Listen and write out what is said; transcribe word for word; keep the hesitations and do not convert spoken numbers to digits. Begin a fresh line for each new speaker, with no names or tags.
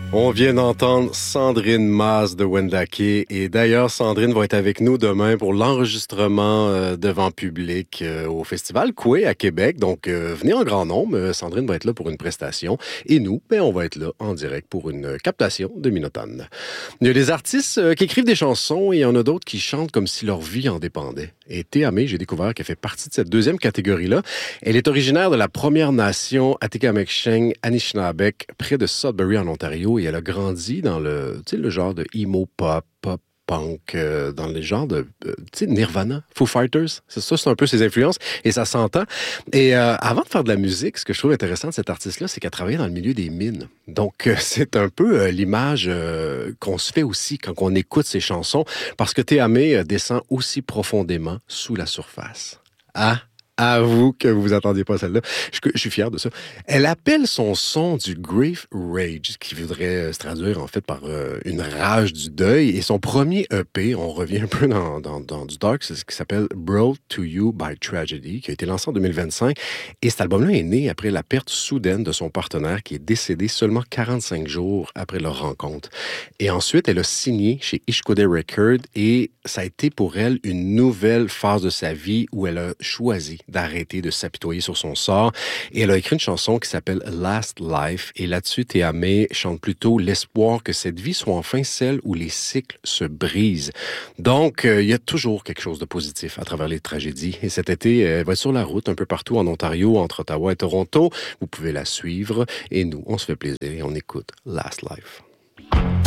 On vient d'entendre Sandrine Maz de Wendake et d'ailleurs Sandrine va être avec nous demain pour l'enregistrement euh, devant public euh, au festival Coué à Québec. Donc euh, venez en grand nombre, euh, Sandrine va être là pour une prestation et nous, ben, on va être là en direct pour une captation de Minotone. Il y a des artistes euh, qui écrivent des chansons et il y en a d'autres qui chantent comme si leur vie en dépendait. Et Théa May, j'ai découvert qu'elle fait partie de cette deuxième catégorie-là. Elle est originaire de la Première Nation Atikameksheng Anishinaabeg, près de Sudbury en Ontario, et elle a grandi dans le, tu sais, le genre de emo pop, pop punk, euh, dans les genres de, euh, tu sais, Nirvana, Foo Fighters, c'est ça, c'est un peu ses influences, et ça s'entend. Et euh, avant de faire de la musique, ce que je trouve intéressant de cet artiste-là, c'est qu'elle travaillait dans le milieu des mines. Donc, euh, c'est un peu euh, l'image euh, qu'on se fait aussi quand on écoute ses chansons, parce que Théa May euh, descend aussi profondément sous la surface. Ah! Avoue que vous attendiez pas celle-là. Je, je suis fier de ça. Elle appelle son son du grief rage, qui voudrait se traduire en fait par euh, une rage du deuil. Et son premier E P, on revient un peu dans, dans, dans du dark, c'est ce qui s'appelle Brought to You by Tragedy, qui a été lancé en deux mille vingt-cinq. Et cet album-là est né après la perte soudaine de son partenaire, qui est décédé seulement quarante-cinq jours après leur rencontre. Et ensuite, elle a signé chez Ishkode Records et ça a été pour elle une nouvelle phase de sa vie où elle a choisi d'arrêter de s'apitoyer sur son sort. Et elle a écrit une chanson qui s'appelle Last Life. Et là-dessus, Théa May chante plutôt l'espoir que cette vie soit enfin celle où les cycles se brisent. Donc, euh, il y a toujours quelque chose de positif à travers les tragédies. Et cet été, elle va être sur la route un peu partout en Ontario, entre Ottawa et Toronto. Vous pouvez la suivre. Et nous, on se fait plaisir et on écoute Last Life.